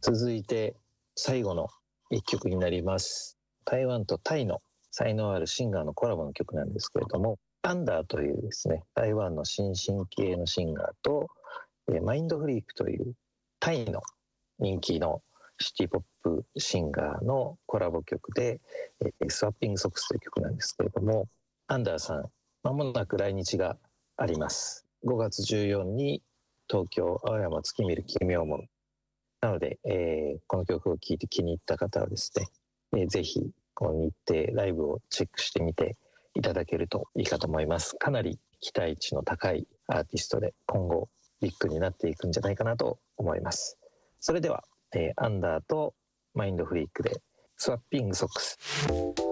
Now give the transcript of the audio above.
続いて最後の一曲になります。台湾とタイの才能あるシンガーのコラボの曲なんですけれども、アンダーというですね、台湾の新進気鋭のシンガーと、マインドフリークというタイの人気のシティポップシンガーのコラボ曲で、スワッピングソックスという曲なんですけれども、アンダーさん、まもなく来日があります。5月14日に東京青山月見る奇妙門。なので、この曲を聴いて気に入った方はですね、ぜひこの日程ライブをチェックしてみていただけるといいかと思います。かなり期待値の高いアーティストで今後ビッグになっていくんじゃないかなと思います。それでは、アンダーとマインドフリークでスワッピングソックス。